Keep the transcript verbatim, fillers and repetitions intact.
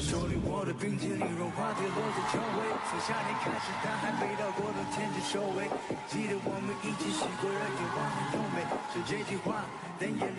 手里握的冰淇淋融化跌落的蔷薇，从夏天开始，但还没到过冬天就收尾。记得我们一起洗过热也忘了优美，是这句话，但也。